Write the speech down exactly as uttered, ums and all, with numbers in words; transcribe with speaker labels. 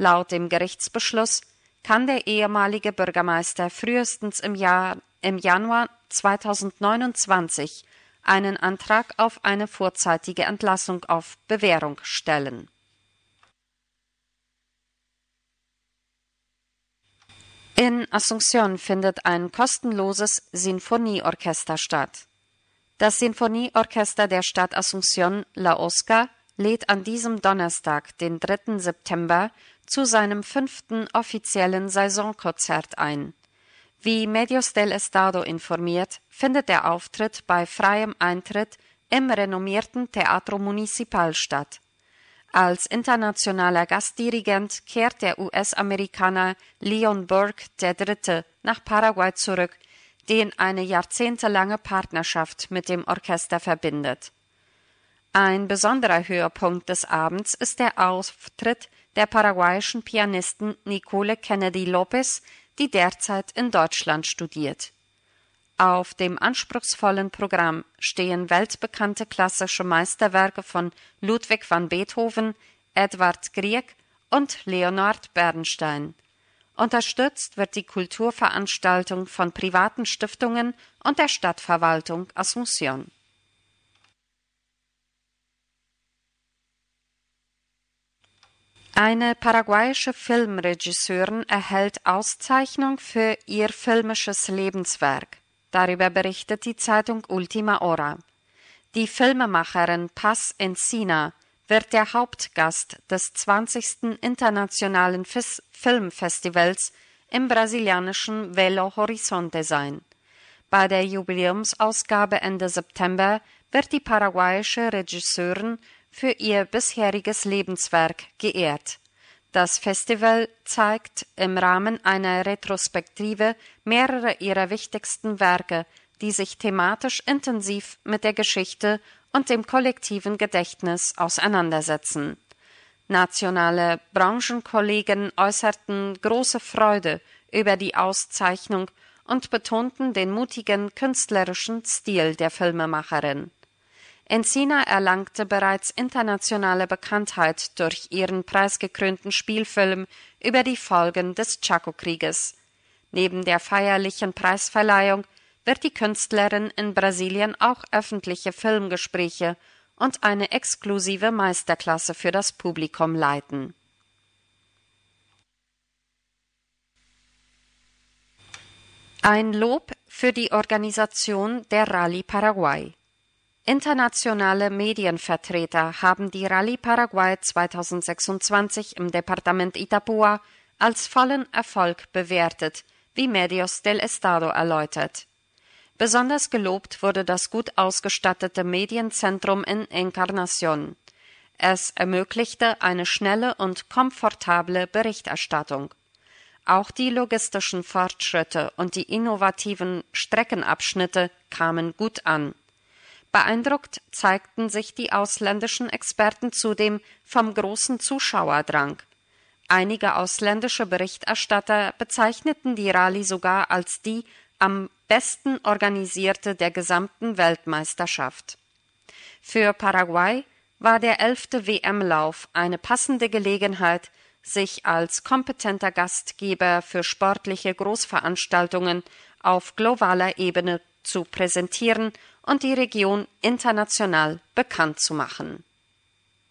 Speaker 1: Laut dem Gerichtsbeschluss kann der ehemalige Bürgermeister frühestens im Jahr, im Januar zweitausendneunundzwanzig einen Antrag auf eine vorzeitige Entlassung auf Bewährung stellen. In Asunción findet ein kostenloses Sinfonieorchester statt. Das Sinfonieorchester der Stadt Asunción, La Oscar, lädt an diesem Donnerstag, den dritten September, zu seinem fünften offiziellen Saisonkonzert ein. Wie Medios del Estado informiert, findet der Auftritt bei freiem Eintritt im renommierten Teatro Municipal statt. Als internationaler Gastdirigent kehrt der U S-Amerikaner Leon Burke der Dritte nach Paraguay zurück, den eine jahrzehntelange Partnerschaft mit dem Orchester verbindet. Ein besonderer Höhepunkt des Abends ist der Auftritt der paraguayischen Pianistin Nicole Kennedy Lopez, die derzeit in Deutschland studiert. Auf dem anspruchsvollen Programm stehen weltbekannte klassische Meisterwerke von Ludwig van Beethoven, Edvard Grieg und Leonard Bernstein. Unterstützt wird die Kulturveranstaltung von privaten Stiftungen und der Stadtverwaltung Asunción. Eine paraguayische Filmregisseurin erhält Auszeichnung für ihr filmisches Lebenswerk. Darüber berichtet die Zeitung Última Hora. Die Filmemacherin Paz Encina wird der Hauptgast des zwanzigsten Internationalen Fis- Filmfestivals im brasilianischen Belo Horizonte sein. Bei der Jubiläumsausgabe Ende September wird die paraguayische Regisseurin für ihr bisheriges Lebenswerk geehrt. Das Festival zeigt im Rahmen einer Retrospektive mehrere ihrer wichtigsten Werke, die sich thematisch intensiv mit der Geschichte und dem kollektiven Gedächtnis auseinandersetzen. Nationale Branchenkollegen äußerten große Freude über die Auszeichnung und betonten den mutigen künstlerischen Stil der Filmemacherin. Encina erlangte bereits internationale Bekanntheit durch ihren preisgekrönten Spielfilm über die Folgen des Chaco-Krieges. Neben der feierlichen Preisverleihung wird die Künstlerin in Brasilien auch öffentliche Filmgespräche und eine exklusive Meisterklasse für das Publikum leiten. Ein Lob für die Organisation der Rallye Paraguay. Internationale Medienvertreter haben die Rallye Paraguay zweitausendsechsundzwanzig im Departement Itapúa als vollen Erfolg bewertet, wie Medios del Estado erläutert. Besonders gelobt wurde das gut ausgestattete Medienzentrum in Encarnación. Es ermöglichte eine schnelle und komfortable Berichterstattung. Auch die logistischen Fortschritte und die innovativen Streckenabschnitte kamen gut an. Beeindruckt zeigten sich die ausländischen Experten zudem vom großen Zuschauerdrang. Einige ausländische Berichterstatter bezeichneten die Rallye sogar als die am besten organisierte der gesamten Weltmeisterschaft. Für Paraguay war der elfte W M-Lauf eine passende Gelegenheit, sich als kompetenter Gastgeber für sportliche Großveranstaltungen auf globaler Ebene zu präsentieren und die Region international bekannt zu machen.